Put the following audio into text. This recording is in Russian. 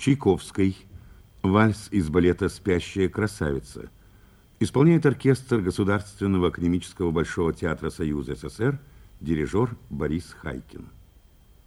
Чайковский. Вальс из балета «Спящая красавица». Исполняет оркестр Государственного академического Большого театра Союза СССР, дирижер Борис Хайкин.